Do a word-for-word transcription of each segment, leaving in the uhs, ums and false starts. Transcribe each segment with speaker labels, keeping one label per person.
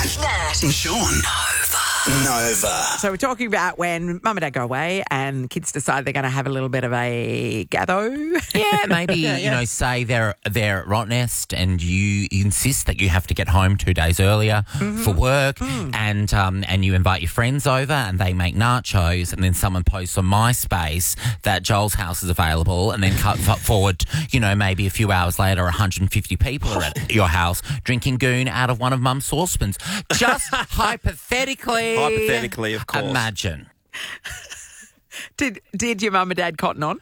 Speaker 1: Stash, Nat, and Sean. Nova. Nova.
Speaker 2: So we're talking about when mum and dad go away and kids decide they're going to have a little bit of a gatho.
Speaker 3: Yeah, maybe,
Speaker 2: Yeah, yeah.
Speaker 3: you know, say they're they're at Rottnest and you insist that you have to get home two days earlier for work and um, and you invite your friends over and they make nachos and then someone posts on MySpace that Joel's house is available and then cut f- forward, you know, maybe a few hours later, one hundred fifty people are at your house drinking goon out of one of mum's saucepans. Just hypothetically.
Speaker 4: Hypothetically, of course.
Speaker 3: Imagine.
Speaker 2: Did did your mum and dad cotton on?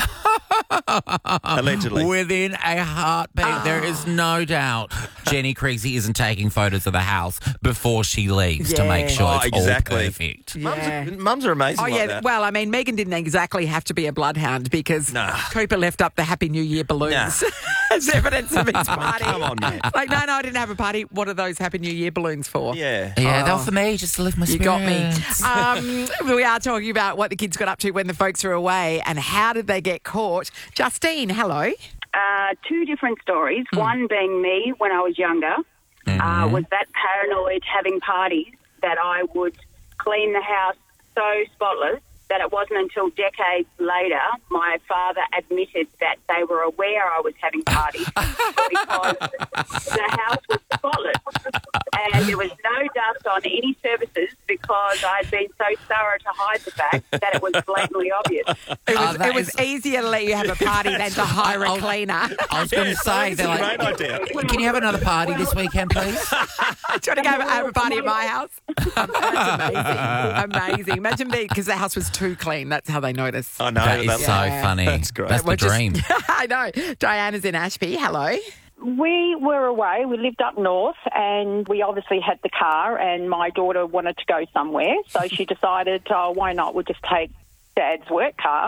Speaker 4: Allegedly.
Speaker 3: Within a heartbeat, there is no doubt Jenny Creasy isn't taking photos of the house before she leaves to make
Speaker 2: Yeah.
Speaker 3: sure
Speaker 4: Oh,
Speaker 3: it's
Speaker 4: exactly.
Speaker 3: all perfect.
Speaker 4: Mums,
Speaker 2: Yeah.
Speaker 4: are, mums are amazing
Speaker 2: Oh,
Speaker 4: like
Speaker 2: yeah.
Speaker 4: that.
Speaker 2: Well, I mean, Megan didn't exactly have to be a bloodhound because
Speaker 4: Nah.
Speaker 2: Cooper left up the Happy New Year balloons as evidence of his party.
Speaker 4: Come on, man.
Speaker 2: Like, no, no, I didn't have a party. What are those Happy New Year balloons for?
Speaker 4: Yeah.
Speaker 3: Yeah,
Speaker 2: Oh.
Speaker 3: they were for me, just to lift my
Speaker 2: You
Speaker 3: spirits.
Speaker 2: got me. Um, we are talking about what the kids got up to when the folks are away and how did they get caught. Justine, hello.
Speaker 5: Uh, two different stories. One being me when I was younger, uh, was that paranoid having parties that I would clean the house so spotless that it wasn't until decades later my father admitted that they were aware I was having parties because the house was spotless and there was no dust on any surfaces because I'd been so thorough to hide the fact that it was blatantly obvious.
Speaker 2: It was,
Speaker 3: Oh, that
Speaker 2: it was
Speaker 3: is-
Speaker 2: easier to let you have a party than to hire a
Speaker 3: I'll-
Speaker 2: cleaner.
Speaker 3: I was going to say, they're
Speaker 4: Great
Speaker 3: like,
Speaker 4: idea.
Speaker 3: can you have another party this weekend, please?
Speaker 2: Do you want to go have, have a party at my house? Um, that's amazing. Amazing. Imagine being, because the house was too clean. That's how they notice.
Speaker 4: I know.
Speaker 3: That is
Speaker 4: that-
Speaker 3: so
Speaker 2: Yeah.
Speaker 3: funny.
Speaker 4: That's great.
Speaker 3: That's the
Speaker 2: We're just-
Speaker 3: dream.
Speaker 2: I know. Diana's in Ashby. Hello.
Speaker 6: We were away. We lived up north and we obviously had the car and my daughter wanted to go somewhere. So she decided, oh, why not? We'll just take Dad's work car.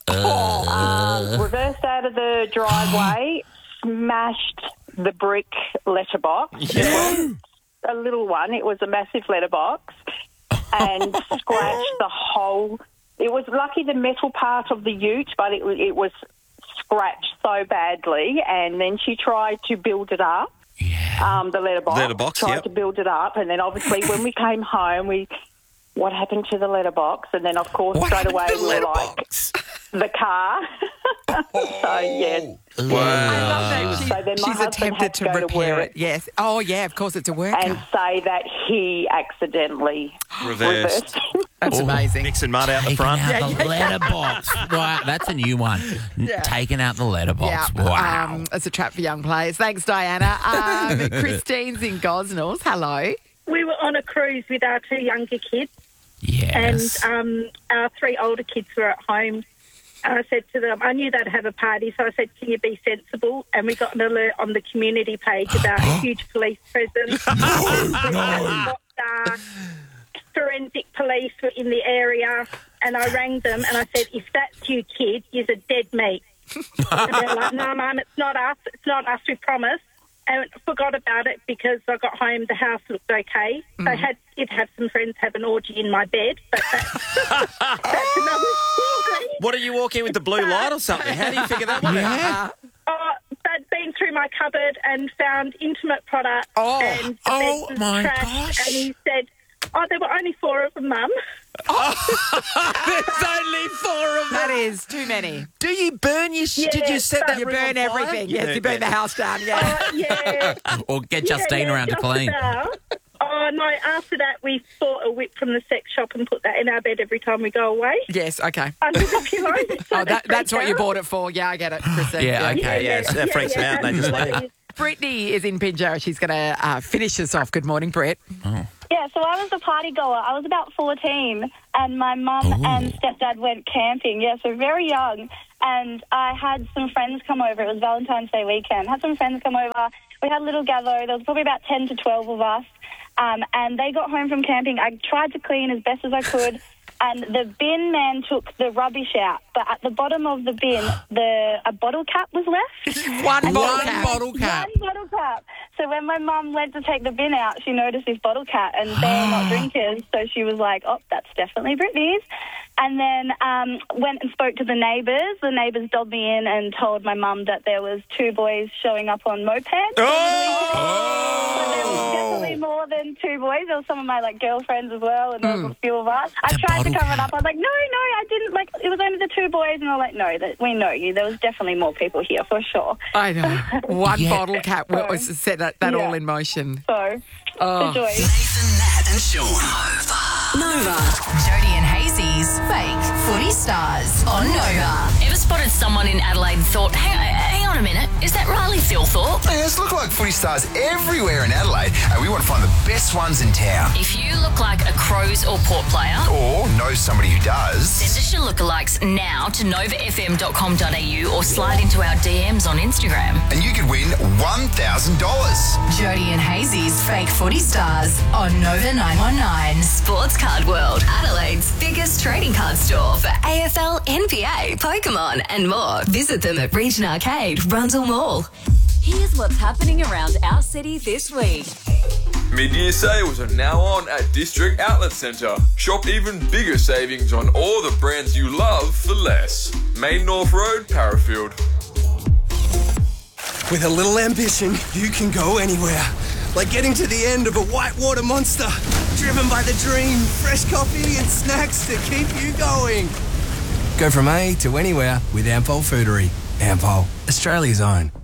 Speaker 6: Um, reversed out of the driveway, smashed the brick letterbox. It was a little one. It was a massive letterbox and scratched the whole... It was lucky the metal part of the ute, but it, was- it was scratched so badly, and then she tried to build it up.
Speaker 3: Yeah.
Speaker 6: Um, the letterbox.
Speaker 4: Letterbox,
Speaker 6: tried
Speaker 4: yep.
Speaker 6: to build it up, and then obviously when we came home, we what happened to the letterbox? And then of course
Speaker 3: What
Speaker 6: straight
Speaker 3: happened
Speaker 6: away
Speaker 3: to the
Speaker 6: we were
Speaker 3: letterbox?
Speaker 6: like the car. So yes,
Speaker 2: I love that. She-
Speaker 6: So then my
Speaker 2: she's
Speaker 6: husband
Speaker 2: attempted
Speaker 6: had
Speaker 2: to,
Speaker 6: to go to
Speaker 2: repair
Speaker 6: work.
Speaker 2: it. Yes. Oh, yeah, of course, it's a worker.
Speaker 6: and say that he accidentally
Speaker 4: Reversed.
Speaker 6: reversed.
Speaker 2: That's
Speaker 3: Oh.
Speaker 2: amazing.
Speaker 4: Mixing mud out the
Speaker 3: Taking
Speaker 4: front.
Speaker 3: out the letterbox. Wow, that's a new one. N-
Speaker 2: Yeah.
Speaker 3: Taking out the letterbox.
Speaker 2: Yeah,
Speaker 3: Wow.
Speaker 2: um, it's a trap for young players. Thanks, Diana. Um, Christine's in Gosnells. Hello.
Speaker 7: We were on a cruise with our two younger kids,
Speaker 3: yes.
Speaker 7: and um, our three older kids were at home. And I said to them, I knew they'd have a party, so I said, can you be sensible? And we got an alert on the community page about a huge police presence. no, uh, forensic police were in the area, and I rang them and I said, if that's you, kid, you're a dead meat. And they're like, no, Mum, it's not us. It's not us, we promise. And I forgot about it because I got home, the house looked okay. They had did have some friends have an orgy in my bed, but that's, that's another story.
Speaker 4: What, are you walking with the blue light or something? How do you figure that one out?
Speaker 3: yeah.
Speaker 7: Oh, they'd been through my cupboard and found intimate products
Speaker 2: Oh.
Speaker 7: and the
Speaker 3: Oh,
Speaker 7: bed was
Speaker 3: my
Speaker 7: trashed.
Speaker 3: gosh.
Speaker 7: And he said, oh, there were only four of them, Mum.
Speaker 4: There's only four of
Speaker 2: That
Speaker 4: them.
Speaker 2: is too many.
Speaker 4: Do you burn your...
Speaker 7: Yeah,
Speaker 4: did you set that
Speaker 2: You
Speaker 4: room
Speaker 2: burn
Speaker 4: on fire?
Speaker 2: everything. Yes,
Speaker 4: do
Speaker 2: you burn the
Speaker 4: that.
Speaker 2: house down. Yeah.
Speaker 7: Uh, yeah.
Speaker 3: Or get
Speaker 7: Yeah,
Speaker 3: Justine
Speaker 7: yeah,
Speaker 3: around to
Speaker 7: just
Speaker 3: clean.
Speaker 7: about. Oh, no, after that we bought a whip from the sex shop and put that in our bed every time we go away.
Speaker 2: Yes, okay.
Speaker 7: Under the pillow. So
Speaker 2: Oh,
Speaker 7: they
Speaker 2: that, that's
Speaker 7: freak
Speaker 2: what you
Speaker 7: out.
Speaker 2: bought it for. Yeah, I get it, Christine.
Speaker 3: Yeah, okay.
Speaker 4: Yeah, so that freaks them out and they just leave.
Speaker 7: absolutely.
Speaker 2: Brittany is in Pinjarra. She's going to uh, finish us off. Good morning, Brett.
Speaker 8: Yeah, so I was a party goer. I was about fourteen, and my mum
Speaker 3: Ooh.
Speaker 8: and stepdad went camping. Yeah, so very young. And I had some friends come over. It was Valentine's Day weekend. Had some friends come over. We had a little gather. There was probably about ten to twelve of us. Um, and they got home from camping. I tried to clean as best as I could. And the bin man took the rubbish out, but at the bottom of the bin, the a bottle cap was left.
Speaker 2: One
Speaker 8: And
Speaker 2: bottle
Speaker 8: so-
Speaker 2: cap.
Speaker 3: bottle cap.
Speaker 8: One bottle cap. So when my mum went to take the bin out, she noticed this bottle cap, and they're not drinkers, so she was like, oh, that's definitely Brittany's. And then um, went and spoke to the neighbours. The neighbours dobbed me in and told my mum that there was two boys showing up on mopeds.
Speaker 4: Oh!
Speaker 8: So there was definitely more than two boys. There was some of my like girlfriends as well, and there was a few of us. I
Speaker 3: The
Speaker 8: tried to
Speaker 3: bottle
Speaker 8: cover it
Speaker 3: cap.
Speaker 8: up. I was like, no, no, I didn't. Like, it was only the two boys, and they're like, no, that we know you. There was definitely more people here for sure.
Speaker 2: I know. One
Speaker 3: Yeah.
Speaker 2: bottle cap was set that, that
Speaker 8: Yeah.
Speaker 2: all in motion.
Speaker 8: So,
Speaker 2: Oh.
Speaker 8: the joy.
Speaker 1: Nathan, Nat, and Sean. Nova.
Speaker 9: Jody and Hazy's fake footy stars on Nova.
Speaker 10: Ever spotted someone in Adelaide and thought, hang, hang on a minute, is that Riley Thilthorpe?
Speaker 11: There's look like footy stars everywhere in Adelaide, and we want to find the best ones in town.
Speaker 10: If you look like a Crows or Port player,
Speaker 11: Or know somebody who does.
Speaker 10: send us your lookalikes now to nova f m dot com dot a u or slide into our D Ms on Instagram.
Speaker 11: And you could win one thousand dollars.
Speaker 9: Jody and Hazy's fake footy stars on Nova nine one nine.
Speaker 10: Sports Card World, Adelaide's biggest trading card store for A F L, N B A, Pokemon and more. Visit them at Region Arcade, Rundle Mall.
Speaker 12: Here's what's happening around our city this week.
Speaker 13: Mid-year sales are now on at District Outlet Centre. Shop even bigger savings on all the brands you love for less. Main North Road, Parafield.
Speaker 14: With a little ambition, you can go anywhere. Like getting to the end of a whitewater monster. Driven by the dream, fresh coffee and snacks to keep you going. Go from A to anywhere with Ampol Foodery. Ampol, Australia's own.